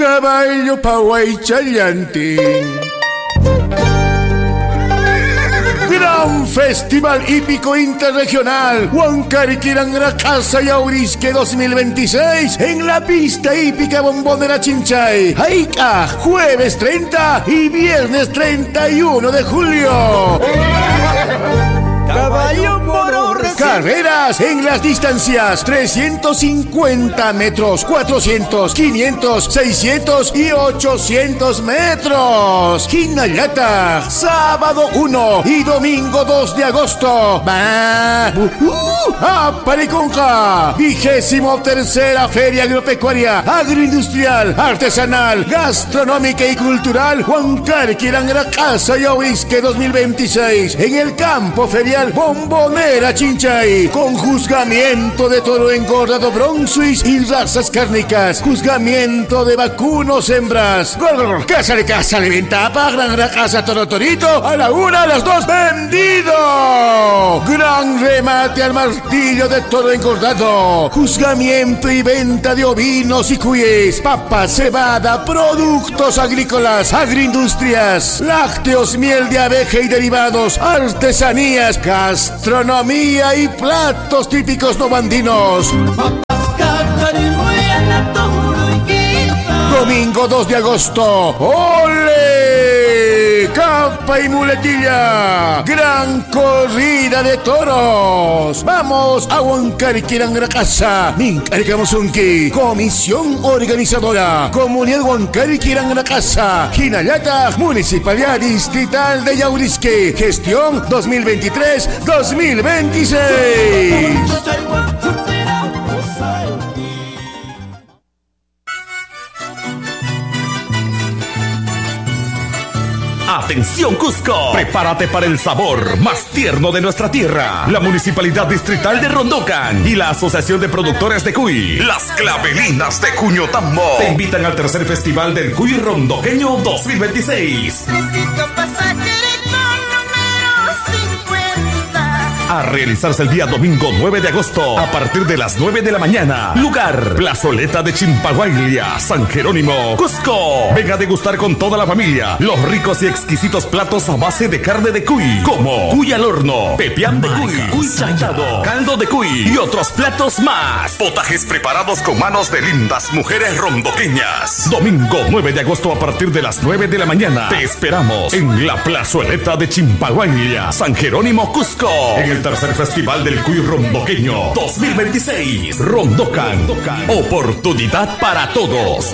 Caballo Pauay Chayantín. Gran Festival Hípico Interregional Huancariquirangracasa y Aurisque 2026 en la pista hípica Bombonera Chinchay. Aica, jueves 30 y viernes 31 de julio. Caballo Moro. Carreras en las distancias 350 metros, 400, 500, 600 y 800 metros. Jinayata, sábado 1 y domingo 2 de agosto. Apariconca, 23ª Feria Agropecuaria, Agroindustrial, Artesanal, Gastronómica y Cultural Huancariquirangracasa y Aurisque 2026 en el campo ferial Bombonera Chinchay, con juzgamiento de toro engordado Bronx y razas cárnicas, juzgamiento de vacunos hembras, casa de venta, gran casa toro torito, a la 1, a las 2, vendido. Gran remate al martillo de toro engordado, juzgamiento y venta de ovinos y cuíes, papa, cebada, productos agrícolas, agroindustrias, lácteos, miel de abeja y derivados, artesanías, gastronomía y platos típicos novandinos. Domingo 2 de agosto. ¡Ole! Capa y muletilla. Gran corrida de toros. Vamos a Huancariquirangracasa. Mincaricamuzunqui. Comisión organizadora. Comunidad Huancariquirangracasa. Jinayata. Municipalidad Distrital de Yaurisque. Gestión 2023-2026. ¡Atención Cusco! Prepárate para el sabor más tierno de nuestra tierra. La Municipalidad Distrital de Rondocan y la Asociación de Productores de Cuy, Las Clavelinas de Cuñotambo, te invitan al tercer Festival del Cuy Rondoqueño 2026. A realizarse el día domingo 9 de agosto a partir de las 9 de la mañana. Lugar: Plazoleta de Chimpaguaglia, San Jerónimo, Cusco. Venga a degustar con toda la familia los ricos y exquisitos platos a base de carne de cuy, como cuy al horno, pepián de cuy, cuy chayado, caldo de cuy y otros platos más. Potajes preparados con manos de lindas mujeres rondoqueñas. Domingo 9 de agosto a partir de las 9 de la mañana. Te esperamos en la Plazoleta de Chimpaguaglia, San Jerónimo, Cusco. En el tercer Festival del Cuy Rondoqueño 2026. Rondocan, oportunidad para todos.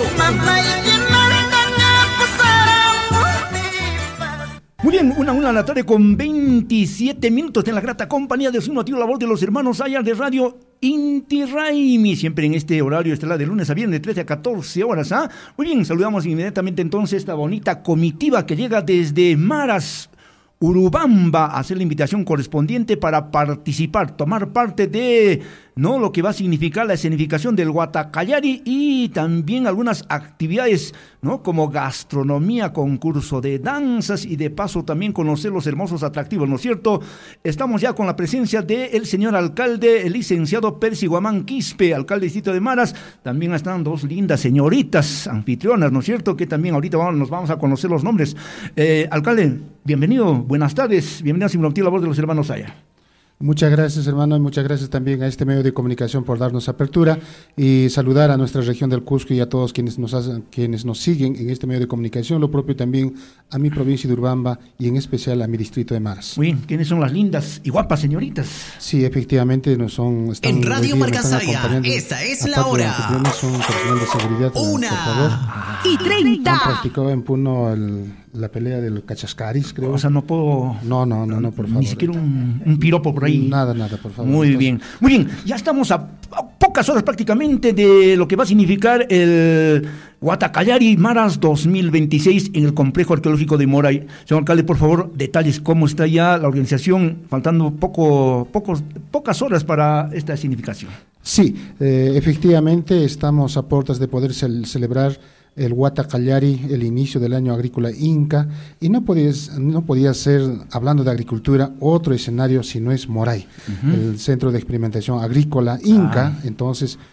Muy bien, una de la tarde con 27 minutos en la grata compañía de su noticiero, la voz de los hermanos Ayar de Radio Inti Raymi, siempre en este horario estelar de lunes a viernes, de 13 a 14 horas. Muy bien, saludamos inmediatamente entonces esta bonita comitiva que llega desde Maras, Urubamba, a hacer la invitación correspondiente para participar, tomar parte de lo que va a significar la escenificación del Huatacallari y también algunas actividades, como gastronomía, concurso de danzas y de paso también conocer los hermosos atractivos, ¿no es cierto? Estamos ya con la presencia del señor alcalde, el licenciado Percy Guamán Quispe, alcalde del distrito de Maras. También están dos lindas señoritas anfitrionas, ¿no es cierto? Que también ahorita nos vamos a conocer los nombres. Alcalde, bienvenido, buenas tardes, bienvenido a Simultáneo La Voz de los Hermanos Aya. Muchas gracias, hermano, y muchas gracias también a este medio de comunicación por darnos apertura y saludar a nuestra región del Cusco y a todos quienes nos siguen en este medio de comunicación, lo propio también a mi provincia de Urubamba y en especial a mi distrito de Maras. Uy, ¿quiénes son las lindas y guapas señoritas? Sí, efectivamente, están en Radio Marcasaya, esta es la hora. Son personal de seguridad, 1:30. Han practicado en Puno la pelea del cachascaris, creo. O sea, no puedo... No, por favor. Ni siquiera un piropo por ahí. Nada, por favor. Muy bien, ya estamos a pocas horas prácticamente de lo que va a significar el Huatacallari Maras 2026 en el complejo arqueológico de Moray. Señor alcalde, por favor, detalles cómo está ya la organización, faltando pocas horas para esta significación. Sí, efectivamente estamos a puertas de poder celebrar el Huatacallari, el inicio del año agrícola inca, y no podía ser, hablando de agricultura, otro escenario si no es Moray, el Centro de Experimentación Agrícola Inca. Entonces,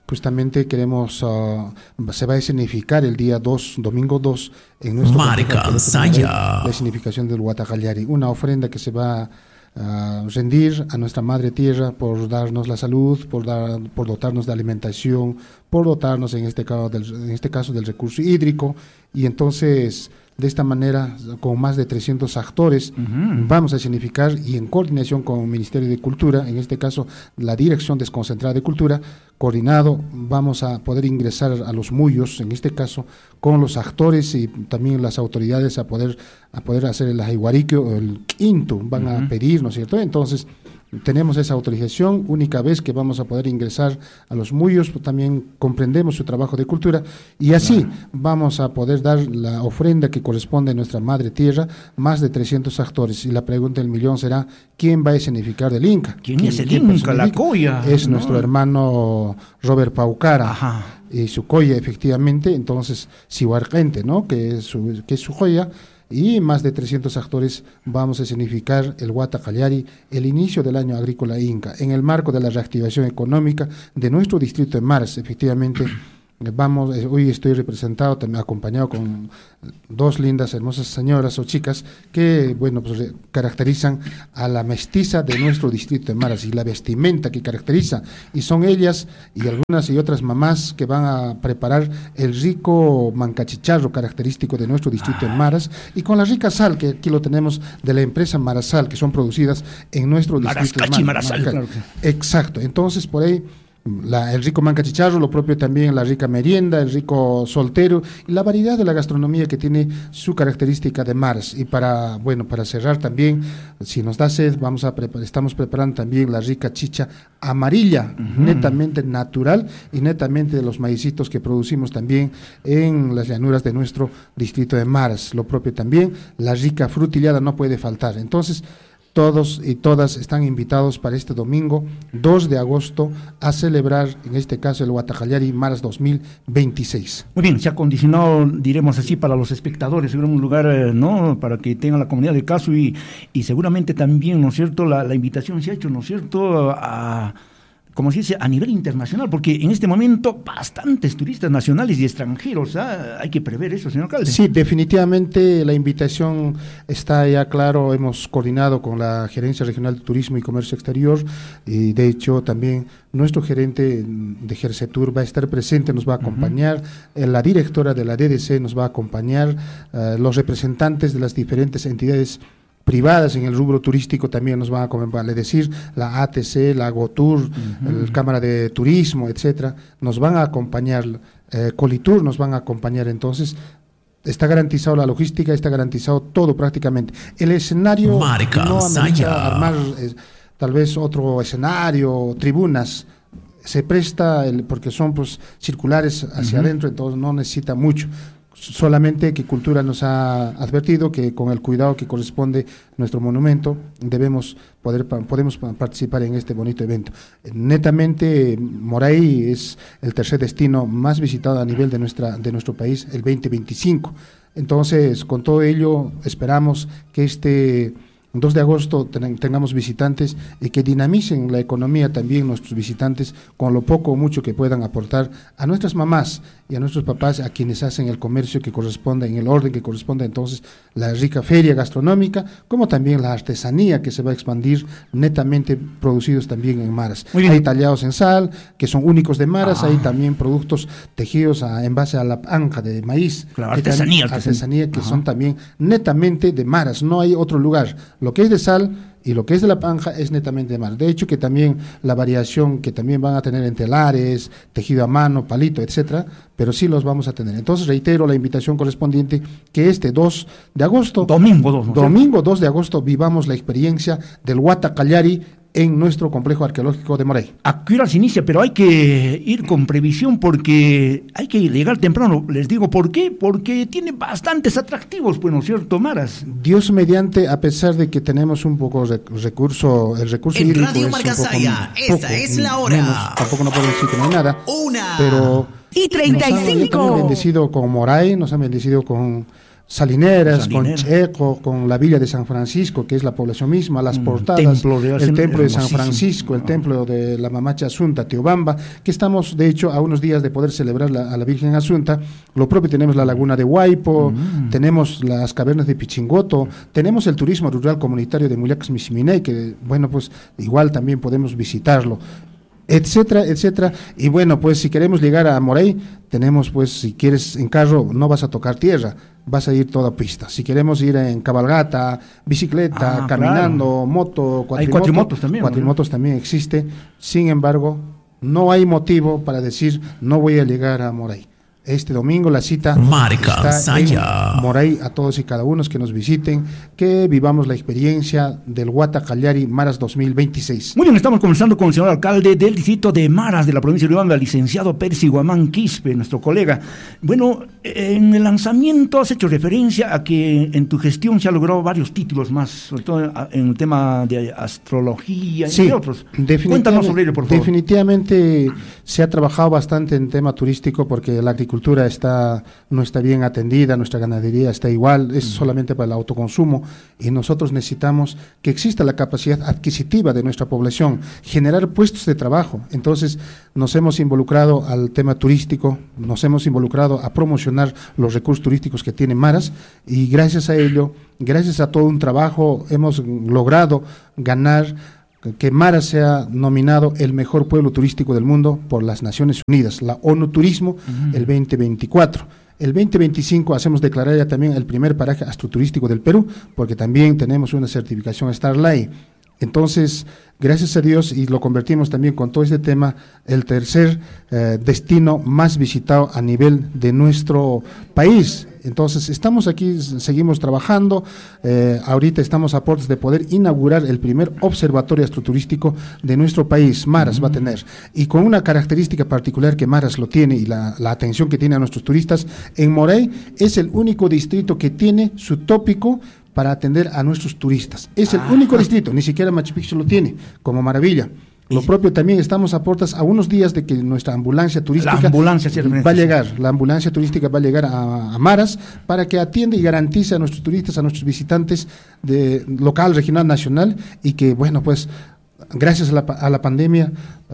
justamente queremos, se va a escenificar el día 2, domingo 2, en nuestro Marcansaya. la escenificación del Wata Callari, una ofrenda que se va a rendir a nuestra Madre Tierra por darnos la salud, por dotarnos de alimentación, por dotarnos en este caso del recurso hídrico, y entonces de esta manera, con más de 300 actores, vamos a escenificar, y en coordinación con el Ministerio de Cultura, en este caso la Dirección Desconcentrada de Cultura, coordinado, vamos a poder ingresar a los Muyos, en este caso, con los actores y también las autoridades a poder hacer el ajihuariquio o el quinto, van a pedir, ¿no es cierto? Entonces, tenemos esa autorización, única vez que vamos a poder ingresar a los Muyos, pues también comprendemos su trabajo de cultura, y así vamos a poder dar la ofrenda que corresponde a nuestra Madre Tierra, más de 300 actores, y la pregunta del millón será, ¿quién va a escenificar del Inca? ¿Quién es el Inca? La Coya. Es nuestro hermano Robert Paucara. Ajá. Y su Coya, efectivamente, entonces, Sihuarquente, ¿no? que es su joya, y más de 300 actores vamos a escenificar el Wata Callari, el inicio del año agrícola inca, en el marco de la reactivación económica de nuestro distrito de Maras. Efectivamente, hoy estoy representado, también acompañado con dos lindas, hermosas señoras o chicas que, bueno, pues caracterizan a la mestiza de nuestro distrito de Maras, y la vestimenta que caracteriza, y son ellas y algunas y otras mamás que van a preparar el rico mancachicharro característico de nuestro distrito de Maras, y con la rica sal que aquí lo tenemos de la empresa Marasal, que son producidas en nuestro distrito de Maras. Claro. Exacto, entonces por ahí el rico mancachicharro, lo propio también la rica merienda, el rico soltero, y la variedad de la gastronomía que tiene su característica de Maras. Y para cerrar también, si nos da sed, estamos preparando también la rica chicha amarilla, netamente natural y netamente de los maicitos que producimos también en las llanuras de nuestro distrito de Maras. Lo propio también, la rica frutillada no puede faltar. Entonces, todos y todas están invitados para este domingo 2 de agosto a celebrar, en este caso, el Wata Callari Maras 2026. Muy bien, se ha condicionado, diremos así, para los espectadores, seguro un lugar, ¿no?, para que tengan la comunidad de caso, y seguramente también, ¿no es cierto?, la invitación se ha hecho, ¿no es cierto?, como se dice, a nivel internacional, porque en este momento bastantes turistas nacionales y extranjeros, hay que prever eso, señor alcalde. Sí, definitivamente la invitación está ya claro, hemos coordinado con la Gerencia Regional de Turismo y Comercio Exterior, y de hecho también nuestro gerente de Gersetur va a estar presente, nos va a acompañar, la directora de la DDC nos va a acompañar, los representantes de las diferentes entidades privadas en el rubro turístico también nos van a acompañar, es decir, la ATC, la Gotur, la Cámara de Turismo, etcétera, nos van a acompañar, Colitur nos van a acompañar. Entonces, está garantizado la logística, está garantizado todo prácticamente. El escenario no amerita armar tal vez otro escenario, tribunas, se presta, porque son pues circulares hacia adentro, entonces no necesita mucho. Solamente que Cultura nos ha advertido que con el cuidado que corresponde a nuestro monumento podemos participar en este bonito evento. Netamente, Moray es el tercer destino más visitado a nivel de nuestro país, el 2025. Entonces, con todo ello, esperamos que este 2 de agosto tengamos visitantes y que dinamicen la economía también nuestros visitantes con lo poco o mucho que puedan aportar a nuestras mamás y a nuestros papás, a quienes hacen el comercio que corresponde, en el orden que corresponde. Entonces, la rica feria gastronómica, como también la artesanía que se va a expandir, netamente producidos también en Maras. Hay tallados en sal, que son únicos de Maras, hay también productos tejidos en base a la anja de maíz. Claro, artesanía que son también netamente de Maras, no hay otro lugar. Lo que es de sal y lo que es de la panja es netamente de Maras. De hecho, que también la variación que también van a tener en telares, tejido a mano, palito, etcétera, pero sí los vamos a tener. Entonces, reitero la invitación correspondiente, que este 2 de agosto, domingo 2 de agosto, vivamos la experiencia del Wata Callari en nuestro complejo arqueológico de Moray. ¿A qué hora se inicia? Pero hay que ir con previsión, porque hay que llegar temprano. Les digo, ¿por qué? Porque tiene bastantes atractivos, pues, ¿no es cierto, Maras? Dios mediante, a pesar de que tenemos un poco el recurso en Radio Marcansaya, esta es la hora. Menos, tampoco no puedo decir que no hay nada. Pero 1:35. Nos han bendecido con Moray, nos han bendecido con Salineras, con Checo, con la Villa de San Francisco, que es la población misma, las portadas, el templo de San Francisco, el templo de la Mamacha Asunta, Teobamba, que estamos de hecho a unos días de poder celebrar a la Virgen Asunta. Lo propio tenemos la laguna de Huaypo, tenemos las cavernas de Pichingoto, tenemos el turismo rural comunitario de Mullacs Misiminay, que bueno, pues igual también podemos visitarlo, etcétera, etcétera. Y bueno, pues si queremos llegar a Moray, tenemos pues, si quieres en carro, no vas a tocar tierra, vas a ir toda pista. Si queremos ir en cabalgata, bicicleta, caminando, claro, moto, hay cuatrimotos también. Cuatrimotos también existe. Sin embargo, no hay motivo para decir no voy a llegar a Moray. Este domingo la cita está en Moray, a todos y cada uno que nos visiten, que vivamos la experiencia del Huata Callari Maras 2026. Muy bien, estamos conversando con el señor alcalde del distrito de Maras de la provincia de Riobamba, el licenciado Percy Guamán Quispe, nuestro colega. Bueno, en el lanzamiento has hecho referencia a que en tu gestión se ha logrado varios títulos más, sobre todo en el tema de astrología y sí, otros. Cuéntanos sobre ello, por favor. Definitivamente se ha trabajado bastante en tema turístico porque la agricultura no está bien atendida, nuestra ganadería está igual, es solamente para el autoconsumo y nosotros necesitamos que exista la capacidad adquisitiva de nuestra población, generar puestos de trabajo. Entonces nos hemos involucrado al tema turístico, nos hemos involucrado a promocionar los recursos turísticos que tiene Maras y gracias a ello, gracias a todo un trabajo, hemos logrado ganar que Maras sea nominado el mejor pueblo turístico del mundo por las Naciones Unidas, la ONU Turismo, el 2024. El 2025 hacemos declarar ya también el primer paraje astroturístico del Perú, porque también tenemos una certificación Starlight. Entonces, gracias a Dios, y lo convertimos también con todo este tema, el tercer destino más visitado a nivel de nuestro país. Entonces, estamos aquí, seguimos trabajando, ahorita estamos a puertas de poder inaugurar el primer observatorio astroturístico de nuestro país, Maras va a tener, y con una característica particular que Maras lo tiene, y la atención que tiene a nuestros turistas, en Moray es el único distrito que tiene su tópico para atender a nuestros turistas. Es el único distrito, ni siquiera Machu Picchu lo tiene, como maravilla. Lo propio también estamos a puertas a unos días de que nuestra ambulancia turística va a llegar. La ambulancia turística va a llegar a Maras para que atienda y garantice a nuestros turistas, a nuestros visitantes de local, regional, nacional, y que, bueno, pues, gracias a la pandemia,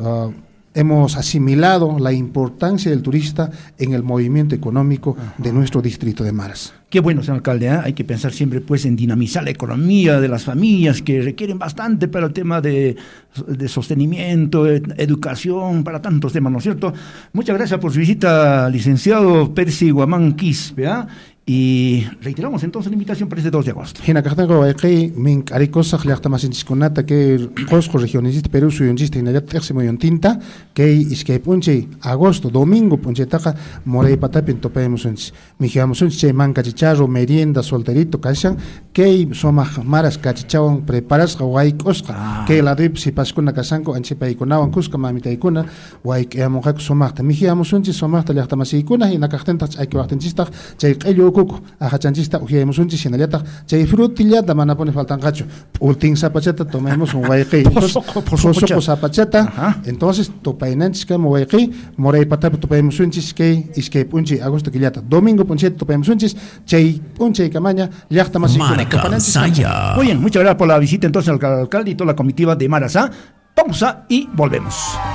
hemos asimilado la importancia del turista en el movimiento económico de nuestro distrito de Maras. Qué bueno, señor alcalde, ¿eh? Hay que pensar siempre pues en dinamizar la economía de las familias que requieren bastante para el tema de sostenimiento, educación, para tantos temas, ¿no es cierto? Muchas gracias por su visita, licenciado Percy Guamán Quispe, ¿eh? Y reiteramos entonces la invitación para este 2 de agosto. Hina kaqtanqa wayqi min k'arikosaq llaqtamasinchikkunata kay Qusqu regionesista Perú suyunchista hinallataq tiqsimuyuntinta kay iskay p'unchay agosto domingo p'unchaytaqa Moray patapin tupaymusunchis mijiwamusunchis chay manka chicharro merienda solterito kashan kay sumaq Maras kachichawan preparasqa wayk'usqa kay ladrip sipaskuna kasanku anchipaykunawan kusqa mamitaykuna wayk'amunqaku sumaqta mijiwamusunchis sumaqta llaqtamasiykuna hina kaqtintaq aykiwaqtinchistaq chay q'illu kuku ajachanchista ujiaymusunchis hinallataq chay frutillata mana puni faltanqachu ultin sapachata tomaymus un wayqi posoqo sapachata entonces tupaynanchis kay wayqi Moray patapi tupaymusunchis kay iskay p'unchi agosto killata domingo p'unchayta tupaymusunchis chay p'unchay kamaña llaqtamasikuna muy bien, muchas gracias por la visita entonces al alcalde y toda la comitiva de Maras. Pausa y volvemos.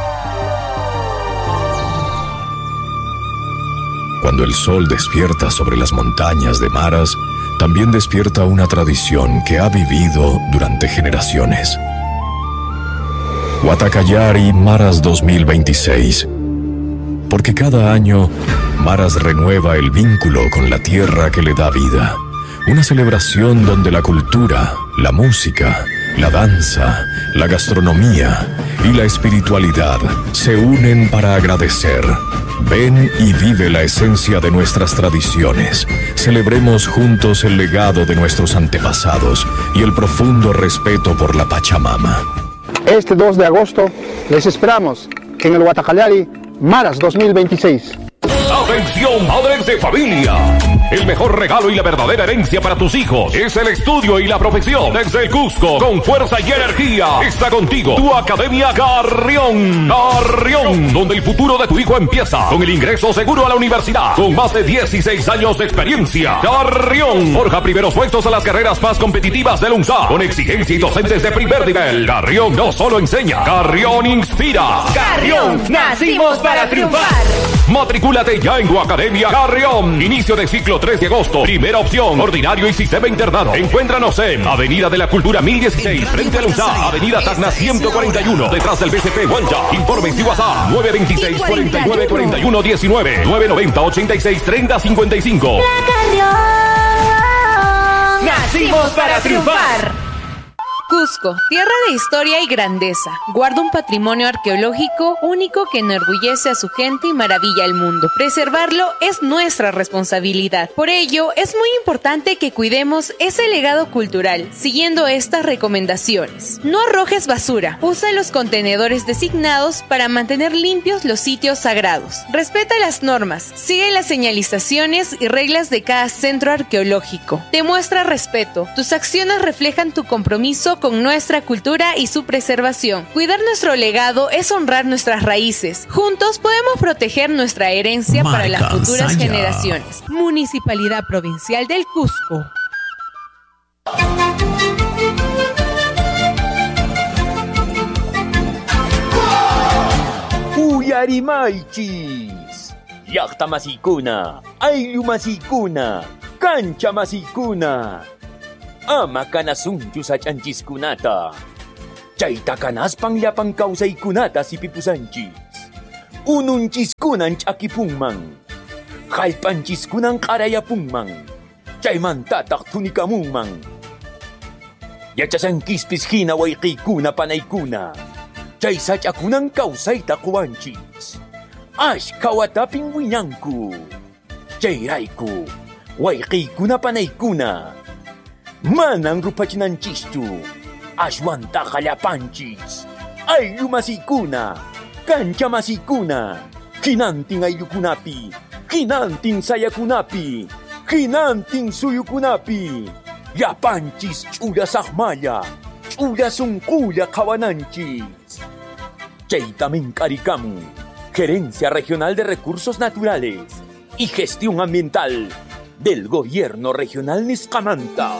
Cuando el sol despierta sobre las montañas de Maras, también despierta una tradición que ha vivido durante generaciones. Huata Callari Maras 2026. Porque cada año, Maras renueva el vínculo con la tierra que le da vida. Una celebración donde la cultura, la música, la danza, la gastronomía y la espiritualidad se unen para agradecer. Ven y vive la esencia de nuestras tradiciones. Celebremos juntos el legado de nuestros antepasados y el profundo respeto por la Pachamama. Este 2 de agosto les esperamos en el Huata Callari Maras 2026. Atención, padres de familia. El mejor regalo y la verdadera herencia para tus hijos es el estudio y la profesión. Desde el Cusco, con fuerza y energía, está contigo tu Academia Carrión. Carrión, donde el futuro de tu hijo empieza con el ingreso seguro a la universidad, con más de 16 años de experiencia. Carrión forja primeros puestos a las carreras más competitivas del UNSA, con exigencia y docentes de primer nivel. Carrión no solo enseña, Carrión inspira. Carrión, nacimos para triunfar. Matricúlate ya en tu Academia Carrión. Inicio de ciclo 3 de agosto. Primera opción, ordinario y sistema internado. Encuéntranos en Avenida de la Cultura 1016, frente al UNSA, Avenida Tacna 141, detrás del BCP Huancha. Informes y WhatsApp 926 49 41 19 990 86 30 55. Nacimos para triunfar. Cusco, tierra de historia y grandeza, guarda un patrimonio arqueológico único que enorgullece a su gente y maravilla al mundo. Preservarlo es nuestra responsabilidad. Por ello, es muy importante que cuidemos ese legado cultural, siguiendo estas recomendaciones. No arrojes basura, usa los contenedores designados para mantener limpios los sitios sagrados. Respeta las normas, sigue las señalizaciones y reglas de cada centro arqueológico. Demuestra respeto, tus acciones reflejan tu compromiso con nuestra cultura y su preservación. Cuidar nuestro legado es honrar nuestras raíces. Juntos podemos proteger nuestra herencia para las futuras generaciones. Municipalidad Provincial del Cusco. Uyarimaichis, llaqta masikuna, ayllu masikuna, cancha masikuna. Ama kanasunchu sachanchis-kunata. Chayta kanaspang llapang kawsaykunata sipipusanchis. Ununchis-kunan ch'akipungman. Hallpanchis-kunan q'arayapungman. Chaymantataq tunikamunman. Yachasankispis hina wayqiykuna panaykuna. Chay sach'akunan kawsayta quwanchis. Ashka watapin wiñanku. Chayrayku wayqiykuna panaykuna. Manang rupachinanchistu, ashwanta llapanchis, ayllu masikuna, cancha masikuna, hinantin ayllukunapi, hinantin sayakunapi, hinantin suyukunapi, llapanchis ch'ulla saqmalla, ch'ulla sunqulla qhawananchis. Chaytamin k'arikamun, Gerencia Regional de Recursos Naturales y Gestión Ambiental del Gobierno Regional Nisqamanta.